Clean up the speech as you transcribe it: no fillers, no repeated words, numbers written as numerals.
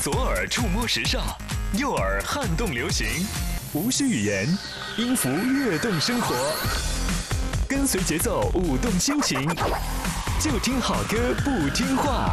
左耳触摸时尚，右耳撼动流行，无需语言，音符跃动生活，跟随节奏舞动心情，就听好歌不听话。